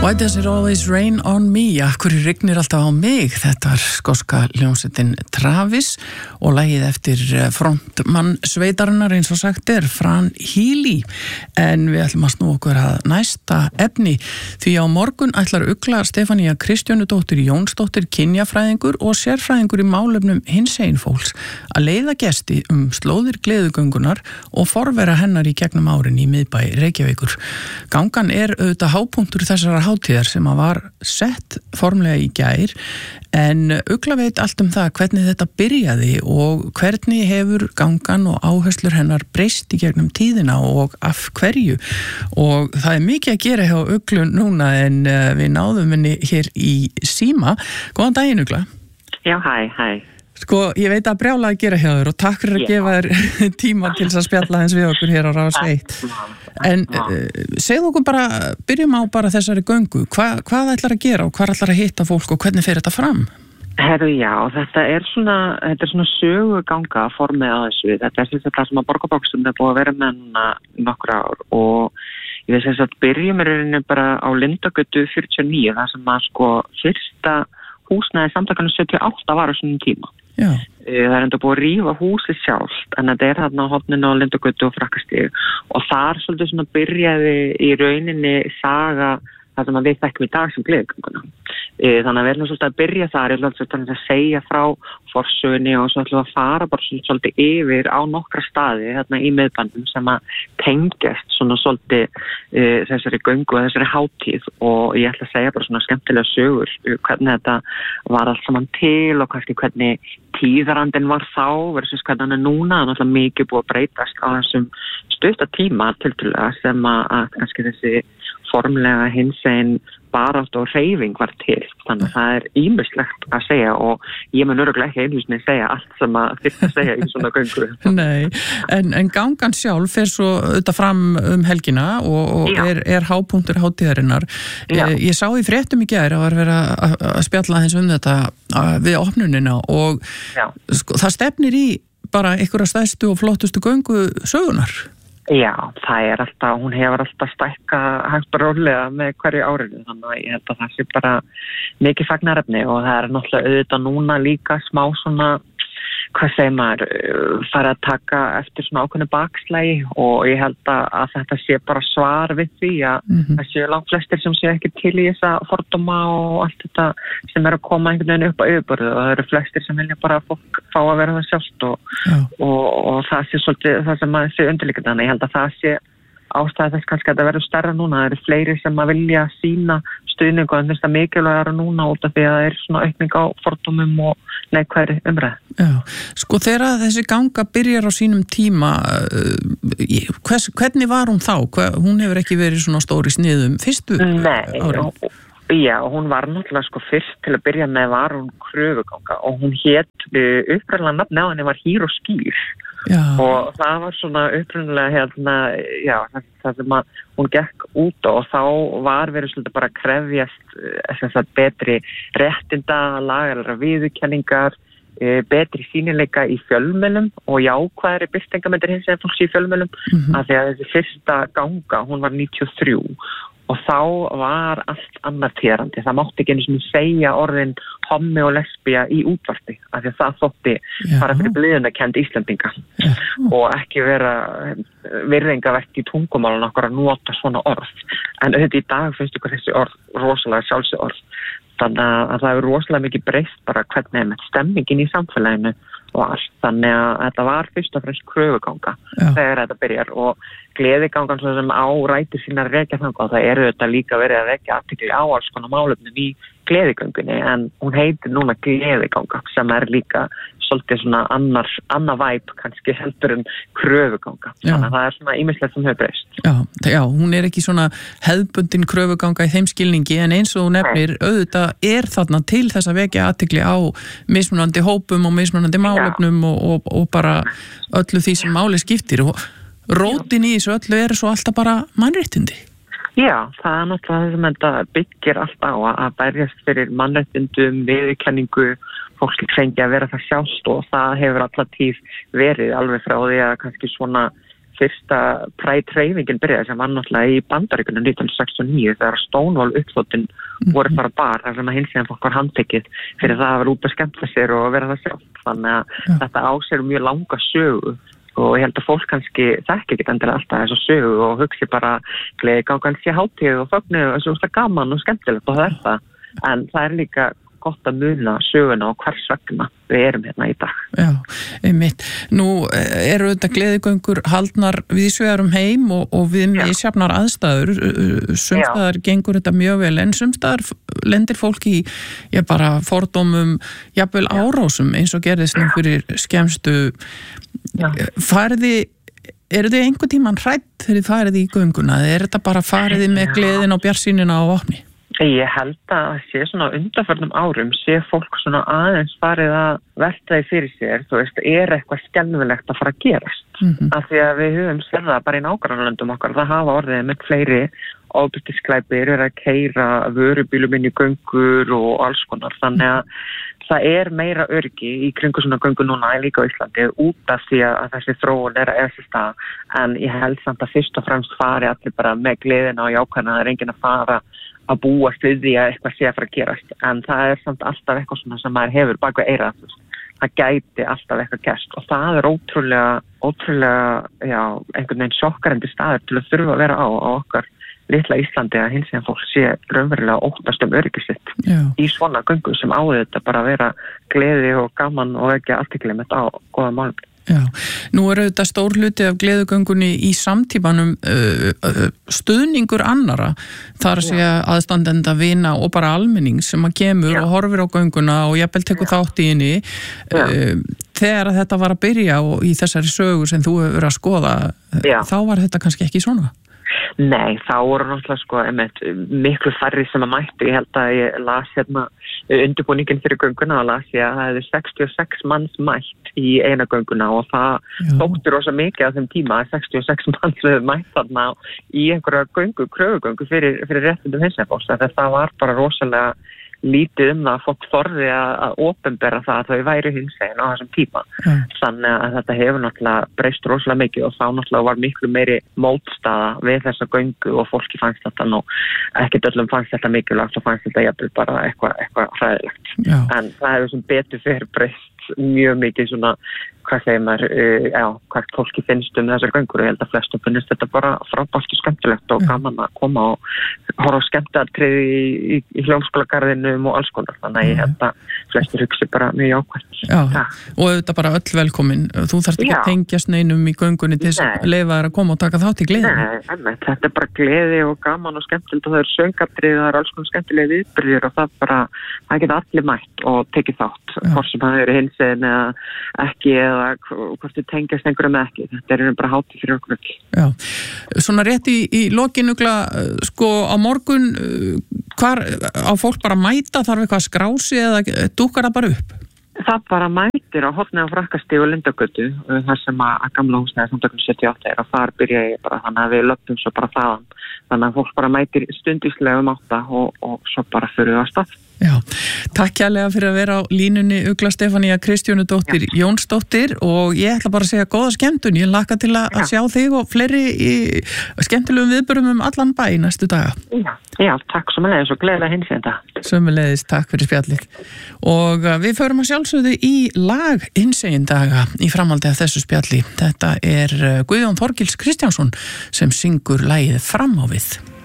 Why does it always rain on me? Hverju rignir alltaf á mig? Þetta var skoska hljómsveitin Travis og lagið eftir frontmann sveitarinnar eins og sagt Fran Healy. En við ætlum að snúa okkur að næsta efni því á morgun ætlar Ugla Stefanía Kristjánudóttir Jónsdóttir kynjafræðingur og sérfræðingur í málefnum hinsegin fólks að leiða gesti slóðir gleðigöngunar og forvera hennar í gegnum árin í miðbæ Reykjavíkur. Gangan auðvitað hápunktur þessara hátíðar sem að var sett formlega í gær en Ugla veit allt það hvernig þetta byrjaði og hvernig hefur gangan og áherslur hennar breyst í gegnum tíðina og af hverju og það mikið að gera hjá Uglu núna en við náðum henni hér í síma. Góðan daginn Ugla. Já, hæ. Sko, ég veit að brjála að gera hjá þér og takk fyrir að gefa þér tíma til að spjalla eins við okkur hér á Rás 1. En segðu okkur bara, byrjum á bara þessari göngu. Hvað ætlar að gera og hvað ætlar að hitta fólk og hvernig fer þetta fram? Herru, já, þetta er svona söguganga formið á þessu. Þetta það sem að Borgarbókstund búið að vera með nokkur ár og ég veist að byrjum bara á Lindagötu 49, það sem að sko fyrsta húsnæði samtakanum 78 var á svona tíma. Já. Það enda búið að rífa húsið sjálft en þetta þarna á horninu á Lindagötu og Frakkastíg og þar svolítið svona byrjaði í rauninni saga það sem að við þekkjum í dag sem gleðigönguna. Þannig að við erum svolítið að byrja þar, ég ætla að segja frá forsögunni og svo ætlum við að fara bara svolítið yfir á nokkra staði þarna í miðbændum sem að tengjast svona svolítið þessari göngu og þessari hátíð og ég ætla að segja bara svona skemmtilega sögur hvernig þetta var allt saman til og kannski hvernig tíðarandinn var þá versus hvernig hann núna, það er náttúrulega mikið búið að breytast á þessum stutta tíma tiltölulega sem að kannski þessi formlega hinsegin barátt og hreyfing var til. Þannig að það ýmislegt að segja og ég mun örugglega ekki einu sinni segja allt sem að þyrfti að segja í svona göngu. Nei, en gangan sjálf fer svo auðvitað fram helgina og er hápunktur hátíðarinnar. Ég sá í fréttum í gær að var verið að spjalla aðeins þetta við opnunina og sko, það stefnir í bara einhverja stærstu og flottustu göngu sögunar. Já, hún hefur alltaf stækkað hægt og rólega með hverju árinu, þannig að ég held að það sé bara mikið fagnaðarefni og það náttúrulega auðvitað núna líka smá svona, hvað segir maður, fara að taka eftir svona ákveðnu bakslægi og ég held að þetta sé bara svar við því að það séu langt flestir sem séu ekki til í þessa fordóma og allt þetta sem að koma einhvern veginn upp á yfirborðið og það eru flestir sem vilja bara fólk fá að vera það sjálft og það sé svolítið það sem að sé undirliggjandi, þannig ég held að það sé ástæða þess kannski að það verður stærra núna, það eru fleiri sem að vilja sína stuðning og það mikilvægara núna út af því að það er svona aukning á fordómum og neikvæðri umræð. Já, sko þegar þessi ganga byrjar á sínum tíma, hvernig var hún þá? Hún hefur ekki verið svona stór í sniðum fyrstu árin? Já, hún var náttúrulega sko fyrst til að byrja með var hún kröfuganga og hún hét uppræðanlega nafn á henni var Hýr og skýr. Já. Og það var svona upprunalega það sem að hún gekk út og þá var verið svolítið bara að krefjast betri réttinda, lagalega viðurkenningar, betri sýnileika í fjölmiðlum og jákvæðari birtingamyndir hinsegin fólks í fjölmiðlum af því að þessi fyrsta ganga, hún var 93 og þá var allt annar terandi. Það mátti ekki einu sinni segja orðin hommi og lesbía í útvarpi af því að það þótti fara fyrir bliðunarkennd Íslendinga og ekki vera virðingarvert í tungumálun okkur að nota svona orð. En auðvitað í dag finnst ykkur þessi orð rosalega sjálfsögð orð. Þannig að það hefur rosalega mikið breyst bara hvernig með stemmingin í samfélaginu var. Þannig að þetta var fyrst og fremst kröfuganga þegar þetta byrjar og gleðigangan sem á rætur sína rekja þangað og það þetta líka verið að rekja athygli á alls konar málefnum í gleðigöngunni en hún heitir núna gleðiganga sem líka svolítið svona annar væp kannski heldur kröfuganga. Þannig að það svona ýmislegt sem hefur breyst. Já, hún ekki svona hefðbundin kröfuganga í þeim skilningi en eins og hún nefnir auðvitað þarna til þess að vekja athygli á mismunandi hópum og mismunandi málefnum og bara öllu því sem máli skiptir og rótin í þessu öllu svo alltaf bara mannréttindi. Já, það náttúrulega það sem þetta byggir alltaf á að berjast fyrir mannréttindum, viðurkenningu, fólki fengi að vera það sjálft og það hefur alla tíð verið alveg frá því að kannski svona fyrsta Pride-hreyfingin byrjaði sem var náttúrulega í Bandaríkjunum 1969 þegar Stonewall uppþotin voru bara bar þar sem að hinsegin fólk var handtekið fyrir það að vera út að skemmta sér og vera það sjálf. Þannig að þetta á sér mjög langa sögu og ég held að fólk kannski þekki ekki endilega alltaf þessu sögu og hugsi bara gleðigangan sé hátíð og fögnu og svo gaman og skemmtilegt og það. En það líka gott að muna söguna og hvers vegna við erum hérna í dag. Já, einmitt. Nú eru þetta gleðigöngur haldnar víðsvegar heim og við misjafnar aðstæður. Sumstaðar gengur þetta mjög vel en sumstaðar lendir fólk í bara fordómum, jafnvel árásum eins og gerðist nú fyrir skemmstu. Eru þið einhvern tímann hrædd þegar þið farið í gönguna? Er þetta bara farið með gleðin og bjartsýnina á opni? Ég held að sé svona undanförnum árum sé fólk svona aðeins farið að velta því fyrir sér, þú veist, eitthvað skelfilegt að fara að gerast. Af því að við höfum séð það bara í nágrannalöndum okkar, það hafa orðið með fleiri ofbeldisglæpir, að keyra vörubílum inn í göngur og alls konar, þannig að það meira öryggi í kringu svona göngu núna líka á Íslandi út af því að þessi þróun að eiga sér stað, en ég held samt að fyrst og fremst fari allir bara með gleðina og jákvæðina, það er enginn að fara að búast við því að eitthvað sé að fara að gerast, en það samt alltaf eitthvað svona sem maður hefur bak við eyrað, það gæti alltaf eitthvað gerst og það ótrúlega, einhvern veginn sjokkarandi staður til að þurfa að vera á okkar litla Íslandi að hinsegin fólk sé raunverulega óttast öryggi sitt í svona göngu sem áður þetta bara að vera gleði og gaman og ekki athygli með þetta á góða málum. Já, nú þetta stór hluti af gleðugöngunni í samtímanum stuðningur annara, þar að segja aðstandenda, vina og bara almenning sem að kemur og horfir á gönguna og jafnvel tekur þátt í henni. Þegar þetta var að byrja og í þessari sögu sem þú hefur að skoða, þá var þetta kannski ekki svona? Nei, þá voru náttúrulega miklu færri sem að mættu. Ég held að ég las undirbúningin fyrir gönguna og las ég að það hefði 66 manns mætt í eina gönguna og það þótti rosa mikið á þeim tíma að 66 manns hefði mætt þarna í einhverja kröfugöngu fyrir réttindum hinsegin fólks. Það var bara rosalega lítið það að fólk þorði að opinbera það að þau væru hinsegin á þessum tíma. Þannig að þetta hefur náttúrulega breyst rosalega mikið og þá náttúrulega var miklu meiri mótstaða við þessa göngu og fólki fannst þetta nú ekkert öllum fannst þetta mikilvægt og fannst þetta jafnvel bara eitthvað hræðilegt. En það hefur sem betur fyrir breyst mjög mikið svona, hvað segir maður, hvað fólki finnst þessar göngur og ég held að flestum finnst þetta bara frábært og skemmtilegt og gaman að koma og horfa á skemmtiatriði í hljómskólagarðinum og alls konar, þannig að ég held að flestir hugsi bara mjög ákvæmt. Og þetta bara öll velkomin, þú þarft ekki að tengjast neinum í göngunni til þess að leyfa þær að koma og taka þátt í gleðinu. Nei, þetta bara gleði og gaman og skemmtilegt og það söngatriði, það alls konar skemmtilega viðburðir og það geta allir mætt og tekið þátt, hvort sem það eru hinsegin eða ekki eða hvort þið tengjast einhverjum ekki. Þetta bara hátíð fyrir okkur ekki. Já, svona rétt í lokinu sko á morgun hvar á fólk bara mæta, þarf eitthvað að skrási eða dúkar það bara upp? Það bara mætir á hornið á Frakkastíg og Lindagötu, þar sem að gamla húsnæði samtökum 78 og þar byrja ég bara, þannig að við löpum svo bara þaðan. Þannig að fólk bara mætir stundislega 8 og svo bara fyrir það stað. Já, takk kærlega fyrir að vera á línunni Ugla Stefanía Kristjánudóttir Jónsdóttir og ég ætla bara að segja góða skemmtun, ég hlakka til að sjá þig og fleiri í skemmtilegum viðburðum allan bæ næstu daga. Já, takk sömuleiðis og gleðilega hinsegin dag. Sömuleiðis, takk fyrir spjallið. Og við förum að sjálfsögðu í lag hinsegin daga í framhaldi af þessu spjalli. Þetta Guðjón Þorgils Kristjánsson sem syngur lagið Fram á við.